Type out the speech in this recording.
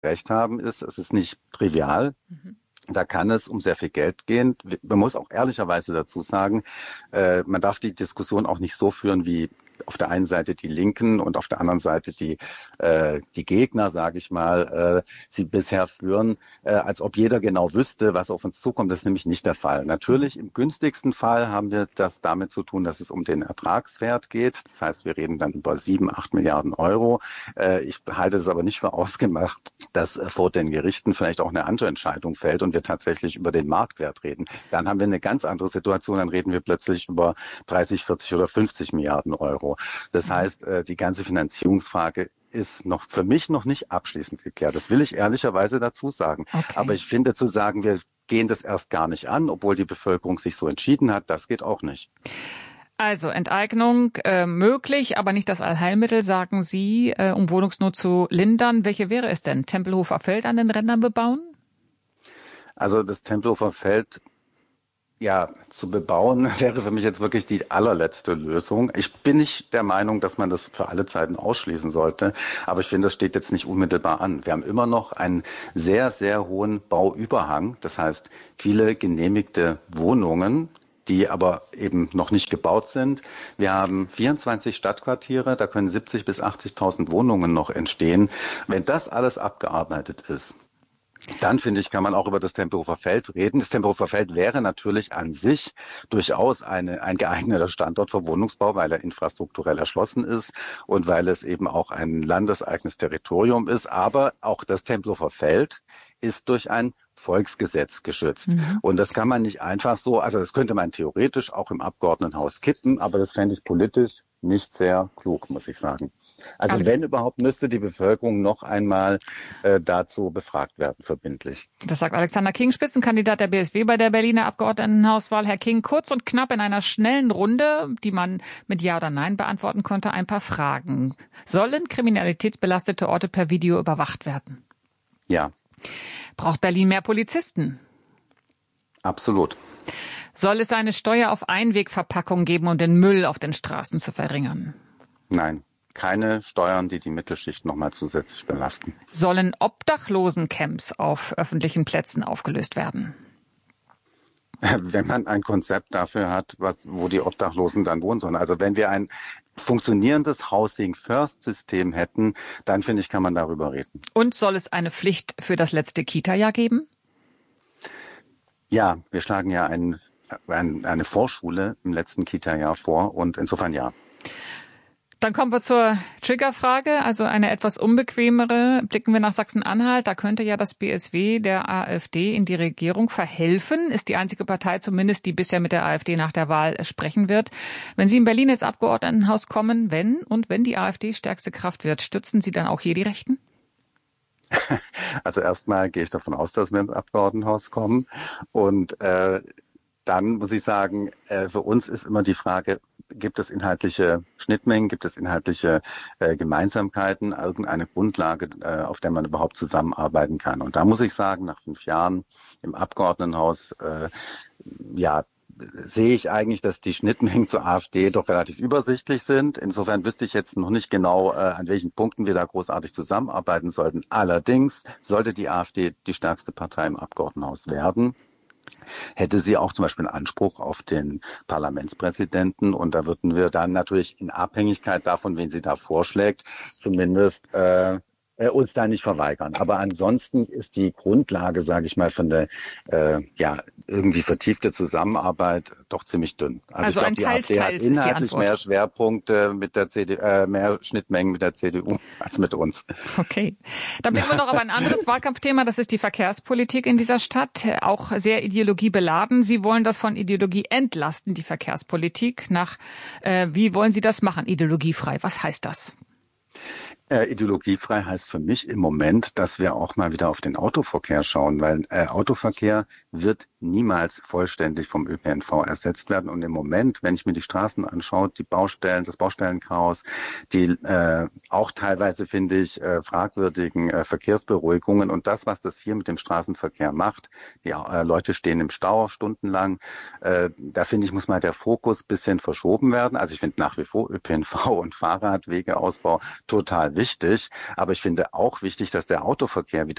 recht haben, ist, es ist nicht trivial. Mhm. Da kann es um sehr viel Geld gehen. Man muss auch ehrlicherweise dazu sagen, man darf die Diskussion auch nicht so führen wie auf der einen Seite die Linken und auf der anderen Seite die Gegner, sage ich mal, sie bisher führen, als ob jeder genau wüsste, was auf uns zukommt. Das ist nämlich nicht der Fall. Natürlich, im günstigsten Fall haben wir das damit zu tun, dass es um den Ertragswert geht. Das heißt, wir reden dann über 7, 8 Milliarden Euro. Ich halte es aber nicht für ausgemacht, dass vor den Gerichten vielleicht auch eine andere Entscheidung fällt und wir tatsächlich über den Marktwert reden. Dann haben wir eine ganz andere Situation. Dann reden wir plötzlich über 30, 40 oder 50 Milliarden Euro. Das heißt, die ganze Finanzierungsfrage ist noch für mich noch nicht abschließend geklärt. Das will ich ehrlicherweise dazu sagen. Okay. Aber ich finde, zu sagen, wir gehen das erst gar nicht an, obwohl die Bevölkerung sich so entschieden hat, das geht auch nicht. Also Enteignung möglich, aber nicht das Allheilmittel, sagen Sie, um Wohnungsnot zu lindern. Welche wäre es denn? Tempelhofer Feld an den Rändern bebauen? Also das Tempelhofer Feld zu bebauen, wäre für mich jetzt wirklich die allerletzte Lösung. Ich bin nicht der Meinung, dass man das für alle Zeiten ausschließen sollte, aber ich finde, das steht jetzt nicht unmittelbar an. Wir haben immer noch einen sehr, sehr hohen Bauüberhang, das heißt viele genehmigte Wohnungen, die aber eben noch nicht gebaut sind. Wir haben 24 Stadtquartiere, da können 70.000 bis 80.000 Wohnungen noch entstehen. Wenn das alles abgearbeitet ist, dann, finde ich, kann man auch über das Tempelhofer Feld reden. Das Tempelhofer Feld wäre natürlich an sich durchaus ein geeigneter Standort für Wohnungsbau, weil er infrastrukturell erschlossen ist und weil es eben auch ein landeseigenes Territorium ist. Aber auch das Tempelhofer Feld ist durch ein Volksgesetz geschützt. Mhm. Und das kann man nicht einfach so, also das könnte man theoretisch auch im Abgeordnetenhaus kippen, aber das fände ich politisch nicht sehr klug, muss ich sagen. Also wenn überhaupt, müsste die Bevölkerung noch einmal dazu befragt werden, verbindlich. Das sagt Alexander King, Spitzenkandidat der BSW bei der Berliner Abgeordnetenhauswahl. Herr King, kurz und knapp in einer schnellen Runde, die man mit Ja oder Nein beantworten konnte, ein paar Fragen. Sollen kriminalitätsbelastete Orte per Video überwacht werden? Ja. Braucht Berlin mehr Polizisten? Absolut. Soll es eine Steuer auf Einwegverpackung geben, um den Müll auf den Straßen zu verringern? Nein, keine Steuern, die die Mittelschicht nochmal zusätzlich belasten. Sollen Obdachlosencamps auf öffentlichen Plätzen aufgelöst werden? Wenn man ein Konzept dafür hat, wo die Obdachlosen dann wohnen sollen. Also wenn wir ein funktionierendes Housing-First-System hätten, dann finde ich, kann man darüber reden. Und soll es eine Pflicht für das letzte Kita-Jahr geben? Ja, wir schlagen ja eine Vorschule im letzten Kita-Jahr vor und insofern ja. Dann kommen wir zur Triggerfrage, also eine etwas unbequemere. Blicken wir nach Sachsen-Anhalt, da könnte ja das BSW der AfD in die Regierung verhelfen. Ist die einzige Partei zumindest, die bisher mit der AfD nach der Wahl sprechen wird. Wenn Sie in Berlin ins Abgeordnetenhaus kommen, wenn die AfD stärkste Kraft wird, stützen Sie dann auch hier die Rechten? Also erstmal gehe ich davon aus, dass wir ins Abgeordnetenhaus kommen. Und dann muss ich sagen, für uns ist immer die Frage, gibt es inhaltliche Schnittmengen, gibt es inhaltliche Gemeinsamkeiten, irgendeine Grundlage, auf der man überhaupt zusammenarbeiten kann. Und da muss ich sagen, nach 5 Jahren im Abgeordnetenhaus, sehe ich eigentlich, dass die Schnittmengen zur AfD doch relativ übersichtlich sind. Insofern wüsste ich jetzt noch nicht genau, an welchen Punkten wir da großartig zusammenarbeiten sollten. Allerdings sollte die AfD die stärkste Partei im Abgeordnetenhaus werden, hätte sie auch zum Beispiel einen Anspruch auf den Parlamentspräsidenten. Und da würden wir dann natürlich in Abhängigkeit davon, wen sie da vorschlägt, zumindest uns da nicht verweigern. Aber ansonsten ist die Grundlage, sage ich mal, von der irgendwie vertiefte Zusammenarbeit doch ziemlich dünn. Also ich glaube, die AfD hat inhaltlich mehr Schwerpunkte mit der CDU, mehr Schnittmengen mit der CDU als mit uns. Okay. Dann blicken wir noch auf ein anderes Wahlkampfthema, das ist die Verkehrspolitik in dieser Stadt. Auch sehr ideologiebeladen. Sie wollen das von Ideologie entlasten, die Verkehrspolitik. Wie wollen Sie das machen? Ideologiefrei. Was heißt das? Ideologiefrei heißt für mich im Moment, dass wir auch mal wieder auf den Autoverkehr schauen, weil Autoverkehr wird niemals vollständig vom ÖPNV ersetzt werden. Und im Moment, wenn ich mir die Straßen anschaue, die Baustellen, das Baustellenchaos, die auch teilweise, finde ich, fragwürdigen Verkehrsberuhigungen und das, was das hier mit dem Straßenverkehr macht, die Leute stehen im Stau stundenlang, da finde ich, muss mal der Fokus ein bisschen verschoben werden. Also ich finde nach wie vor ÖPNV und Fahrradwegeausbau total wichtig. wichtig. Aber ich finde auch wichtig, dass der Autoverkehr wieder